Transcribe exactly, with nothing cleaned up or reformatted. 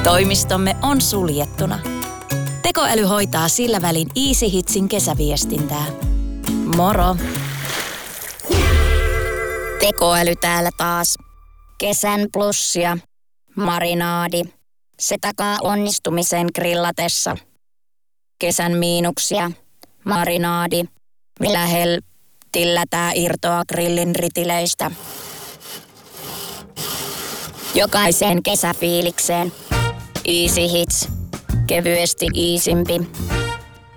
Toimistomme on suljettuna. Tekoäly hoitaa sillä välin Easy Hitsin kesäviestintää. Moro! Tekoäly täällä taas. Kesän plussia. Marinaadi. Se takaa onnistumisen grillatessa. Kesän miinuksia. Marinaadi. Millä heltillä tää irtoaa grillin ritileistä. Jokaiseen kesäfiilikseen. Easy Hits. Kevyesti iisimpi.